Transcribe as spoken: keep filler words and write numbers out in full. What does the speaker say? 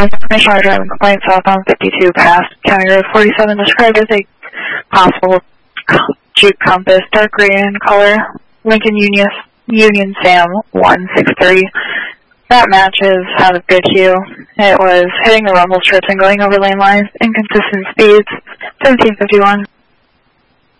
Information on driving complaint southbound fifty-two past County Road forty-seven described as a possible Jeep Compass, dark gray in color, Lincoln Union, Union Sam one six three. That matches had a good hue. It was hitting the rumble strips and going over lane lines, inconsistent speeds, seventeen fifty-one.